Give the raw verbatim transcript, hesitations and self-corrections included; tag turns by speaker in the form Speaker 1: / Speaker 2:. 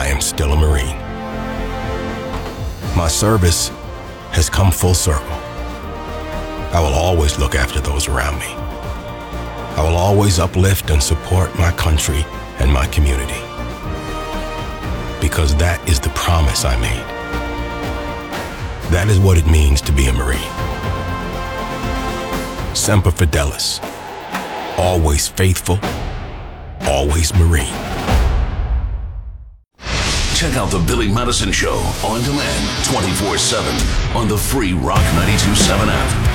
Speaker 1: I am still a Marine. My service has come full circle. I will always look after those around me. I will always uplift and support my country and my community. Because that is the promise I made. That is what it means to be a Marine. Semper Fidelis. Always faithful, always Marine.
Speaker 2: Check out the Billy Madison Show on demand twenty-four seven on the free Rock ninety-two point seven app.